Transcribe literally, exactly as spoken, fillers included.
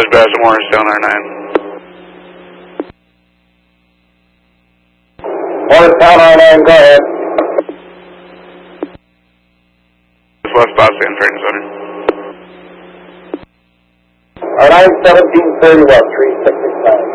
Dispatch Orange down there nine. Orange down there nine, go ahead. West Boston Training Center. nine seventeen thirty-one, three sixty-nine.